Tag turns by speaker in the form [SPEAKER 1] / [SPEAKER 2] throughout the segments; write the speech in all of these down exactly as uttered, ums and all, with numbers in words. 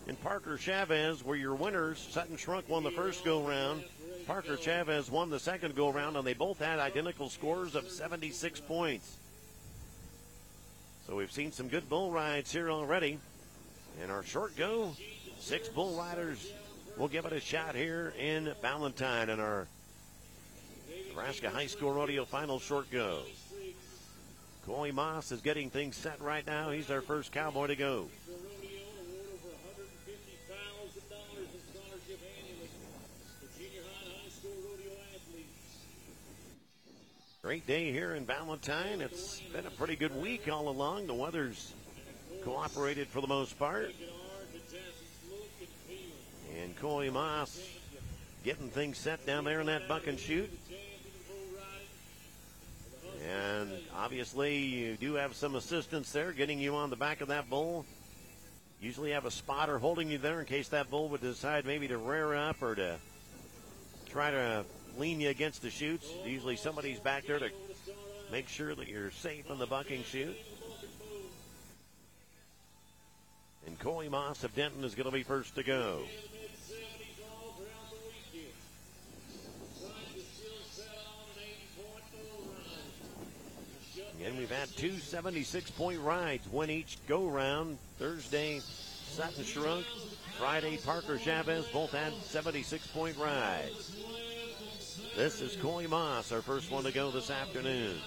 [SPEAKER 1] and Parker Chavez were your winners. Sutton Shrunk won the first go-round. Parker Chavez won the second go-round, and they both had identical scores of seventy-six points. So we've seen some good bull rides here already. In our short go, six bull riders will give it a shot here in Valentine in our Nebraska High School Rodeo Final short go. Coy Moss is getting things set right now. He's our first cowboy to go. Great day here in Valentine. It's been a pretty good week all along. The weather's cooperated for the most part. And Coy Moss getting things set down there in that buck and shoot. And obviously you do have some assistance there getting you on the back of that bull. Usually have a spotter holding you there in case that bull would decide maybe to rear up or to try to lean you against the chutes. Usually somebody's back there to make sure that you're safe on the bucking chute. And Coy Moss of Denton is going to be first to go. And we've had two seventy-six point rides, one each go-round. Thursday, Sutton Shrunk. Friday, Parker Chavez. Both had seventy-six point rides. This is Coy Moss, our first one to go this afternoon.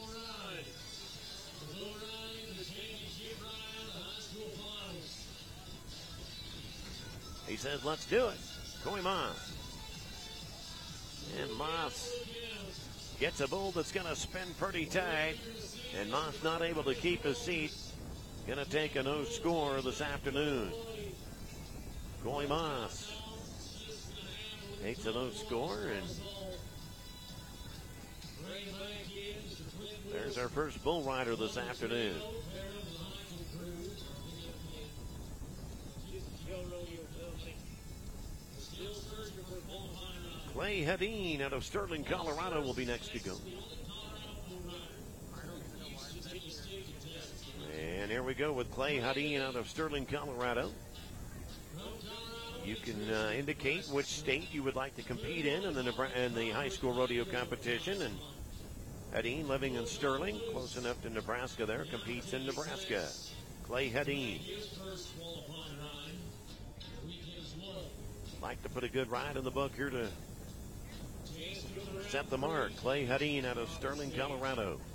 [SPEAKER 1] He says, let's do it. Coy Moss. And Moss gets a bull that's going to spin pretty tight. And Moss not able to keep his seat. Going to take a no score this afternoon. Coy Moss takes a no score, and there's our first bull rider this afternoon. Clay Hedin out of Sterling, Colorado will be next to go. And here we go with Clay Hedin out of Sterling, Colorado. You can uh, indicate which state you would like to compete in in the, Nebra- in the high school rodeo competition. And Hedin, living in Sterling, close enough to Nebraska there, competes in Nebraska. Clay Hedin. Like to put a good ride in the book here to set the mark. Clay Hedin out of Sterling, Colorado.